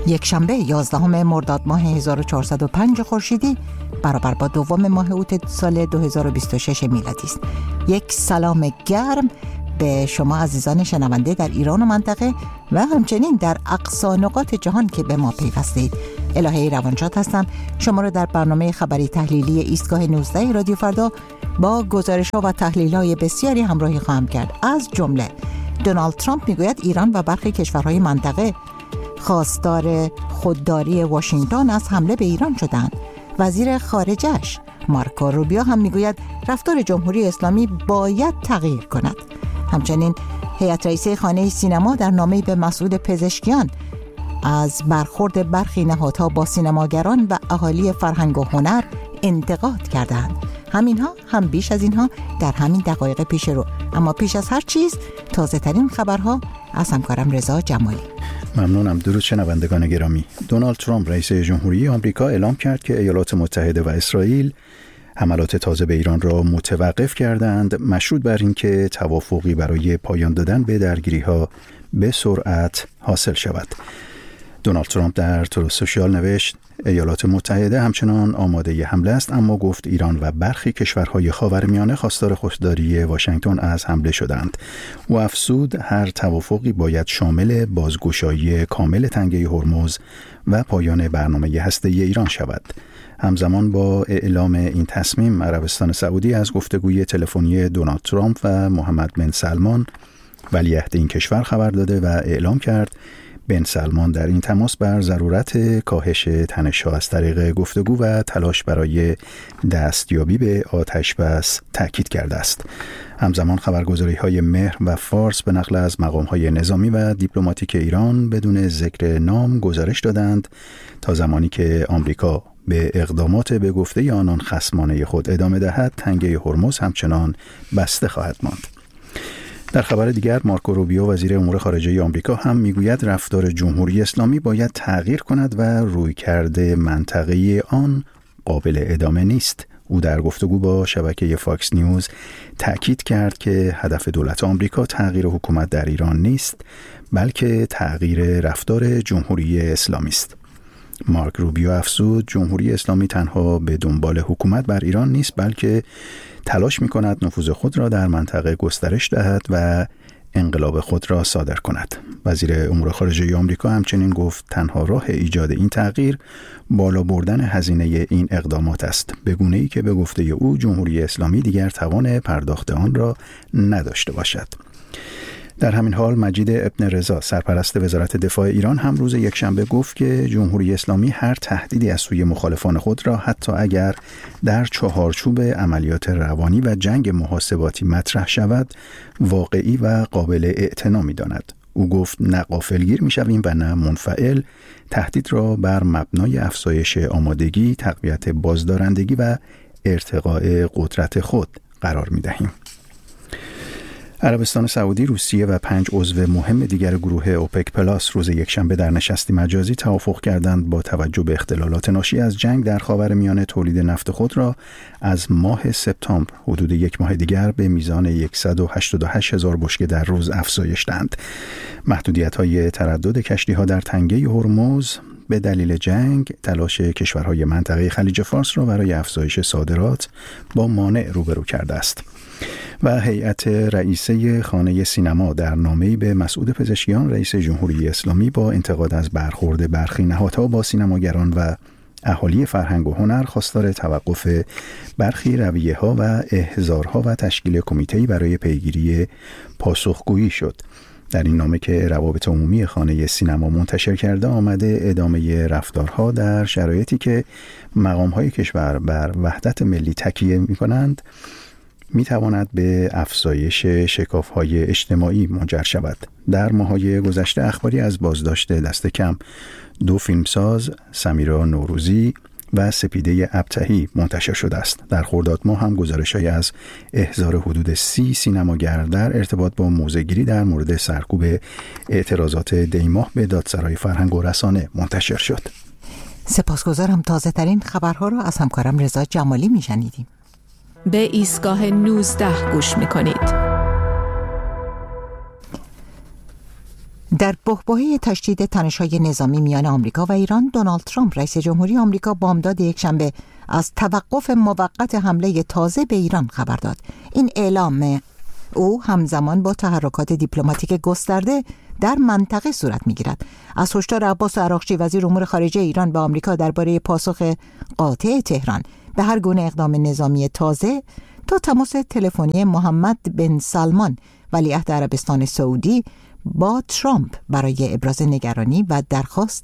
یک شنبه 11 مرداد ماه 1405 خورشیدی برابر با 2 ماه اوت سال 2026 میلادی است. یک سلام گرم به شما عزیزان شنونده در ایران و منطقه و همچنین در اقصا نقاط جهان که به ما پیوستید. الهه روانشاد هستم. شما را در برنامه خبری تحلیلی ایستگاه 19 رادیو فردا با گزارش‌ها و تحلیل‌های بسیاری همراهی خواهم کرد. از جمله دونالد ترامپ میگوید ایران و برخی کشورهای منطقه خواستار خودداری واشنگتن از حمله به ایران شدند. وزیر خارجه‌اش مارکو روبیو هم میگوید رفتار جمهوری اسلامی باید تغییر کند. همچنین هیئت رئیسه خانه سینما در نامه‌ای به مسعود پزشکیان از برخورد برخی نهادها با سینماگران و اهالی فرهنگ و هنر انتقاد کردند. همینها هم بیش از اینها در همین دقایق پیش رو. اما پیش از هر چیز تازه ترین خبرها از همکارم رضا جمالی. ممنونم. درود شنوندگان گرامی. دونالد ترامپ رئیس جمهوری آمریکا اعلام کرد که ایالات متحده و اسرائیل حملات تازه به ایران را متوقف کردند، مشروط بر اینکه توافقی برای پایان دادن به درگیری‌ها به سرعت حاصل شود. دونالد ترامپ در تروث سوشیال نوشت ایالات متحده همچنان آماده حمله است، اما گفت ایران و برخی کشورهای خاورمیانه خواستار خودداری واشنگتن از حمله شدند. و افزود هر توافقی باید شامل بازگشایی کامل تنگه هرمز و پایان برنامه هسته‌ای ایران شود. همزمان با اعلام این تصمیم عربستان سعودی از گفتگوی تلفنی دونالد ترامپ و محمد بن سلمان ولیعهد این کشور خبر داده و اعلام کرد بن سلمان در این تماس بر ضرورت کاهش تنش‌ها از طریق گفتگو و تلاش برای دستیابی به آتش بس تأکید کرده است. همزمان خبرگزاری‌های مهر و فارس به نقل از مقام‌های نظامی و دیپلماتیک ایران بدون ذکر نام گزارش دادند تا زمانی که آمریکا به اقدامات به گفته آنان خصمانه خود ادامه دهد، تنگه هرمز همچنان بسته خواهد ماند. در خبر دیگر مارکو روبیو وزیر امور خارجه آمریکا هم میگوید رفتار جمهوری اسلامی باید تغییر کند و رویکرد منطقه‌ای آن قابل ادامه نیست. او در گفتگو با شبکه فاکس نیوز تأکید کرد که هدف دولت آمریکا تغییر حکومت در ایران نیست، بلکه تغییر رفتار جمهوری اسلامی است. مارک روبیو افزود جمهوری اسلامی تنها به دنبال حکومت بر ایران نیست، بلکه تلاش می‌کند نفوذ خود را در منطقه گسترش دهد و انقلاب خود را صادر کند. وزیر امور خارجه آمریکا همچنین گفت تنها راه ایجاد این تغییر بالا بردن هزینه این اقدامات است، به گونه‌ای که به گفته او جمهوری اسلامی دیگر توان پرداخت آن را نداشته باشد. در همین حال مجید ابن رضا سرپرست وزارت دفاع ایران هم روز یکشنبه گفت که جمهوری اسلامی هر تهدیدی از سوی مخالفان خود را حتی اگر در چهارچوب عملیات روانی و جنگ محاسباتی مطرح شود واقعی و قابل اعتنا می‌داند. او گفت نه غافلگیر می‌شویم و نه منفعل، تهدید را بر مبنای افزایش آمادگی، تقویت بازدارندگی و ارتقاء قدرت خود قرار می‌دهیم. عربستان سعودی، روسیه و 5 عضو مهم دیگر گروه اوپک پلاس روز یکشنبه در نشستی مجازی توافق کردند با توجه به اختلالات ناشی از جنگ در خاورمیانه تولید نفت خود را از ماه سپتامبر حدود 1 ماه دیگر به میزان 188,000 بشکه در روز افزایش دهند. محدودیت‌های تردد کشتی‌ها در تنگه هرمز به دلیل جنگ تلاش کشورهای منطقه خلیج فارس را برای افزایش صادرات با مانع روبرو کرده است. و هیئت رئیسه خانه سینما در نامه‌ای به مسعود پزشکیان رئیس جمهوری اسلامی با انتقاد از برخورد برخی نهادها با سینماگران و اهالی فرهنگ و هنر خواستار توقف برخی رویه‌ها و احضارها و تشکیل کمیته‌ای برای پیگیری پاسخگویی شد. در این نامه که روابط عمومی خانه سینما منتشر کرده آمده ادامه رفتارها در شرایطی که مقام‌های کشور بر وحدت ملی تکیه می‌کنند می‌تواند به افزایش شکاف‌های اجتماعی منجر شود. در ماه‌های گذشته اخباری از بازداشت دست کم 2 فیلمساز، سمیرا نوروزی و سپیده ابتهی منتشر شده است. در خرداد ماه هم گزارش‌هایی از احضار حدود 30 سینماگر در ارتباط با موضع‌گیری در مورد سرکوب اعتراضات دیماه به دادسرای فرهنگ و رسانه منتشر شد. سپاسگزارم. تازه ترین خبرها را از همکارم رضا جمالی میشنیدیم. به ایستگاه 19 گوش میکنید. در بحبوحه تشدید تنش‌های نظامی میان آمریکا و ایران، دونالد ترامپ رئیس جمهوری آمریکا بامداد یکشنبه از توقف موقت حمله تازه به ایران خبر داد. این اعلام او همزمان با تحرکات دیپلماتیک گسترده در منطقه صورت می‌گیرد. از هشدار عباس عراقچی وزیر امور خارجه ایران به آمریکا درباره پاسخ قاطع تهران به هر گونه اقدام نظامی تازه تا تماس تلفنی محمد بن سلمان ولیعهد عربستان سعودی با ترامپ برای ابراز نگرانی و درخواست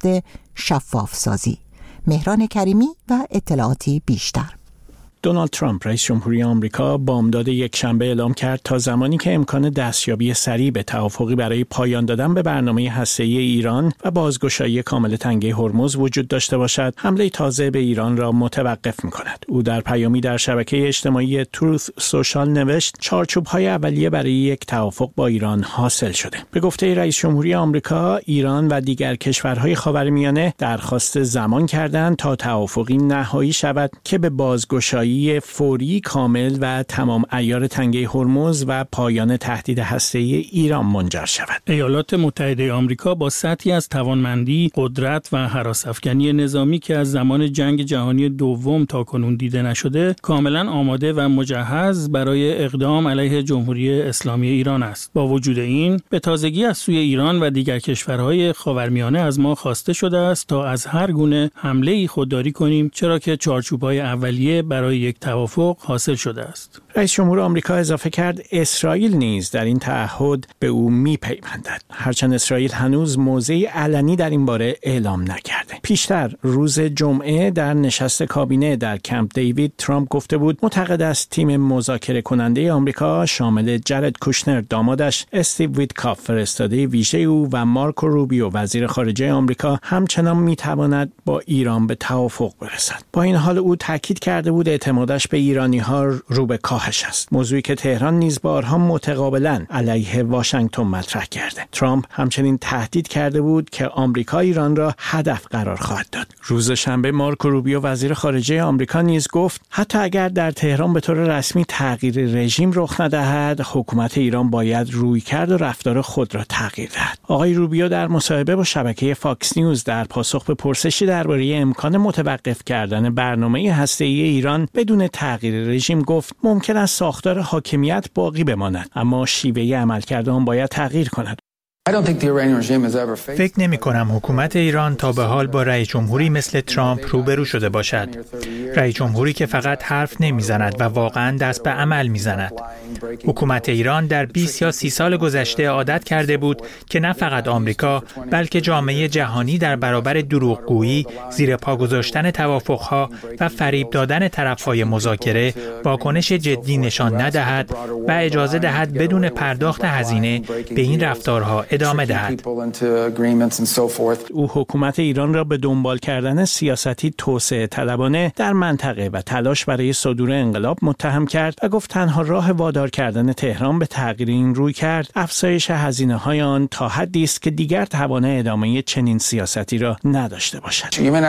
شفاف سازی. مهران کریمی و اطلاعاتی بیشتر. دونالد ترامپ رئیس جمهوری آمریکا بامداد یکشنبه اعلام کرد تا زمانی که امکان دستیابی سریع به توافقی برای پایان دادن به برنامه هسته‌ای ایران و بازگشایی کامل تنگه هرمز وجود داشته باشد، حمله تازه به ایران را متوقف می‌کند. او در پیامی در شبکه اجتماعی تروث سوشال نوشت: چارچوب‌های اولیه برای یک توافق با ایران حاصل شده. به گفته رئیس جمهوری آمریکا، ایران و دیگر کشورهای خاورمیانه درخواست زمان کردند تا توافقی نهایی شود که به بازگشایی فوری، کامل و تمام عیار تنگه هرمز و پایان تهدید هسته‌ای ایران منجر شود. ایالات متحده آمریکا با سطحی از توانمندی، قدرت و هراس‌افکنی نظامی که از زمان جنگ جهانی دوم تا کنون دیده نشده، کاملا آماده و مجهز برای اقدام علیه جمهوری اسلامی ایران است. با وجود این، به تازگی از سوی ایران و دیگر کشورهای خاورمیانه از ما خواسته شده است تا از هر گونه حمله‌ای خودداری کنیم، چرا که چارچوب‌های اولیه برای یک توافق حاصل شده است. رئیس جمهور آمریکا اضافه کرد اسرائیل نیز در این تعهد به او میپیوندد، هرچند اسرائیل هنوز موضعی علنی در این باره اعلام نکرده. پیشتر روز جمعه در نشست کابینه در کمپ دیوید، ترامپ گفته بود معتقد است تیم مذاکره کننده آمریکا شامل جرد کوشنر دامادش، استیو ویتکاف فرستاده ویژه او و مارکو روبیو وزیر خارجه آمریکا همچنان میتواند با ایران به توافق برسد. با این حال او تاکید کرده بود اعتمادش به ایرانی‌ها رو به کاهش است، موضوعی که تهران نیز بارها متقابلاً علیه واشنگتن مطرح کرده. ترامپ همچنین تهدید کرده بود که آمریکا ایران را هدف قرار خواهد داد. روز شنبه مارکو روبیو وزیر خارجه آمریکا نیز گفت حتی اگر در تهران به طور رسمی تغییر رژیم رخ ندهد، حکومت ایران باید رویکرد و رفتار خود را تغییر دهد. آقای روبیو در مصاحبه با شبکه فاکس نیوز در پاسخ به پرسشی درباره امکان متوقف کردن برنامه هسته‌ای ایران بدون تغییر رژیم گفت ممکن است ساختار حاکمیت باقی بماند، اما شیوه عملکرد آن باید تغییر کند. فکر نمی کنم حکومت ایران تا به حال با رئیس جمهوری مثل ترامپ روبرو شده باشد. رئیس جمهوری که فقط حرف نمی زند و واقعا دست به عمل می زند. حکومت ایران در 20 یا 30 سال گذشته عادت کرده بود که نه فقط آمریکا بلکه جامعه جهانی در برابر دروغگویی، زیر پا گذاشتن توافقها و فریب دادن طرفهای مذاکره واکنش جدی نشان ندهد و اجازه دهد بدون پرداخت هزینه به این رفتارها ادامه دهد. او حکومت ایران را به دنبال کردن سیاستی توسعه طلبانه در منطقه و تلاش برای صدور انقلاب متهم کرد و گفت تنها راه وادار کردن تهران به تغییر این رویکرد افزایش هزینه‌های آن تا حدی است که دیگر توان ادامه چنین سیاستی را نداشته باشد.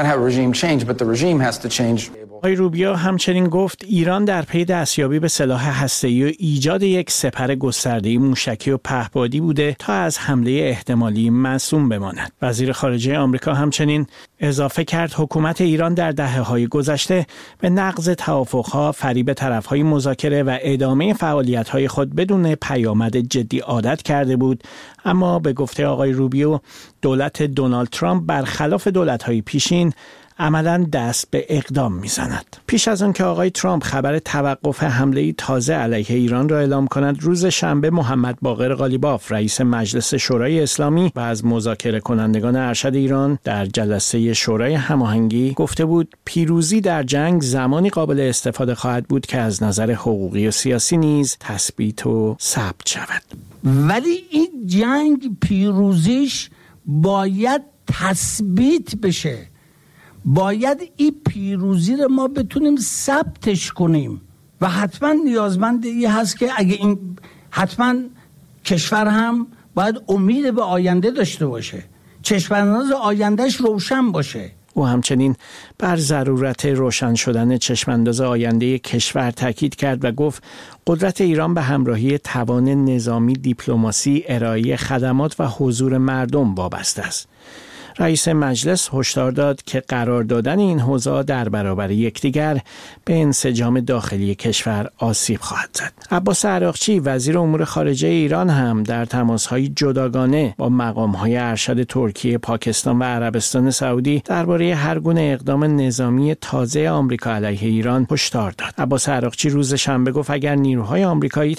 آقای روبیو همچنین گفت ایران در پی دستیابی به سلاح هسته‌ای و ایجاد یک سپر گسترده موشکی و پهپادی بوده تا از حمله احتمالی معصوم بماند. وزیر خارجه آمریکا همچنین اضافه کرد حکومت ایران در دهه‌های گذشته به نقض توافق‌ها، فریب طرف‌های مذاکره و ادامه فعالیت‌های خود بدون پیامد جدی عادت کرده بود، اما به گفته آقای روبیو دولت دونالد ترامپ برخلاف دولت‌های پیشین عملاً دست به اقدام می‌زند. پیش از آن که آقای ترامپ خبر توقف حمله تازه علیه ایران را اعلام کند، روز شنبه محمد باقر قالیباف رئیس مجلس شورای اسلامی و از مذاکره کنندگان ارشد ایران در جلسه شورای هماهنگی گفته بود پیروزی در جنگ زمانی قابل استفاده خواهد بود که از نظر حقوقی و سیاسی نیز تثبیت و ثبت شود. ولی این جنگ پیروزیش باید تثبیت بشه. باید این پیروزی رو ما بتونیم ثبتش کنیم و حتما نیازمند این هست که اگه این حتما کشور هم باید امید به آینده داشته باشه، چشم‌انداز آیندهش روشن باشه. او همچنین بر ضرورت روشن شدن چشمانداز آینده کشور تاکید کرد و گفت قدرت ایران به همراهی توان نظامی، دیپلماسی، ارائه خدمات و حضور مردم وابسته است. رئیس مجلس هشدار داد که قرار دادن این حوزه‌ها در برابر یکدیگر به انسجام داخلی کشور آسیب خواهد زد. عباس عراقچی وزیر امور خارجه ایران هم در تماس‌های جداگانه با مقام‌های ارشد ترکیه، پاکستان و عربستان سعودی درباره هر گونه اقدام نظامی تازه آمریکا علیه ایران هشدار داد. عباس عراقچی روز شنبه گفت اگر نیروهای آمریکایی